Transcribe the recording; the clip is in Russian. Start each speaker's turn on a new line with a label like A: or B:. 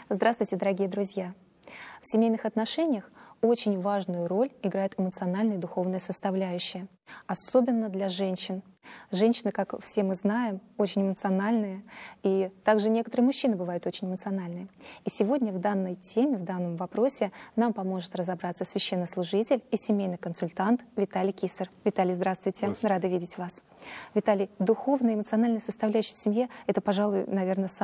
A: Здравствуйте, дорогие друзья! В семейных отношениях очень важную роль играет эмоциональная и духовная составляющая, особенно для женщин. Женщины, как все мы знаем, очень эмоциональные, и также некоторые мужчины бывают очень эмоциональные. И сегодня в данной теме, в данном вопросе нам поможет разобраться священнослужитель и семейный консультант Виталий Кисар. Виталий, здравствуйте. Рада видеть вас. Виталий, духовная и эмоциональная составляющая в семье — это, пожалуй, наверное,